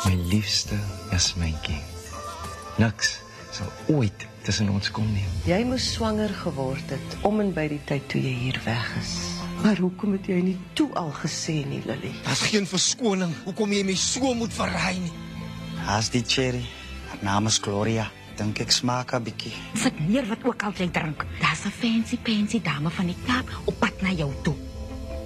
My liefste Jasmijntjie. Niks sal ooit tussen ons kom nie. Jy moes swanger geword het om en by die tyd toe jy hier weg is. Maar hoekom het jy nie toe al gesê nie, Lily? Daar's geen verskoning. Hoekom jy my so moet verraai nie? Haas die cherry. Haar naam is Gloria. Dink ek smaak 'n bietjie. Sit neer wat ook al jy drink. Daar's 'n fancy dame van die Kaap op pad na jou toe.